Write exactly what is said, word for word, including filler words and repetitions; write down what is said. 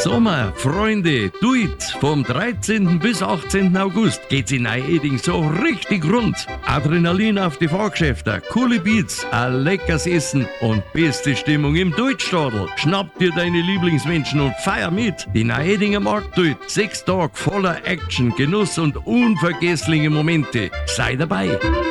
Sommer, Freunde, tuit! Vom dreizehnten bis achtzehnten August geht's in Neu-Eding so richtig rund. Adrenalin auf die Fahrgeschäfte, coole Beats, ein leckeres Essen und beste Stimmung im Deutschstadel. Schnapp dir deine Lieblingsmenschen und feier mit. Die Neu-Edinger Markttuit. Sechs Tage voller Action, Genuss und unvergessliche Momente. Sei dabei.